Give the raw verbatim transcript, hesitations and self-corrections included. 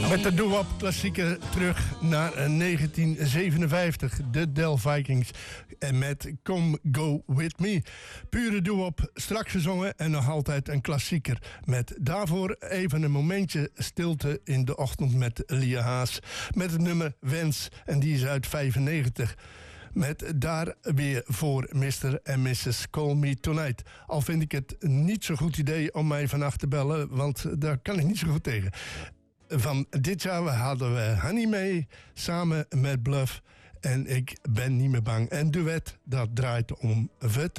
Met de doo-wop klassieker terug naar negentien zevenenvijftig. De Del Vikings. En met Come Go With Me. Pure doo-wop, strak gezongen en nog altijd een klassieker. Met daarvoor even een momentje stilte in de ochtend met Lia Haas. Met het nummer Wens. En die is uit vijfennegentig. Met daar weer voor mister en missus Call Me Tonight. Al vind ik het niet zo'n goed idee om mij vannacht te bellen, want daar kan ik niet zo goed tegen. Van dit jaar hadden we Honey mee, samen met Bluff. En ik ben niet meer bang. En duet, dat draait om vertrouwen.